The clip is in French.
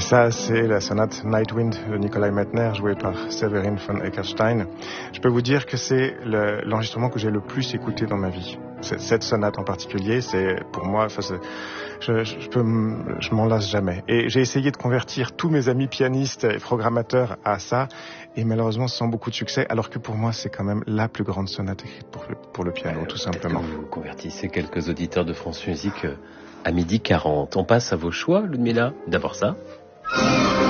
ça, c'est la sonate Nightwind de Nikolai Mettner, jouée par Severin von Eckerstein. Je peux vous dire que c'est l'enregistrement que j'ai le plus écouté dans ma vie. Cette sonate en particulier, c'est pour moi, je m'en lasse jamais. Et j'ai essayé de convertir tous mes amis pianistes et programmateurs à ça, et malheureusement sans beaucoup de succès, alors que pour moi, c'est quand même la plus grande sonate écrite pour le piano, tout simplement. Peut-être que vous convertissez quelques auditeurs de France Musique à 12h40. On passe à vos choix, Ludmilla. D'abord ça.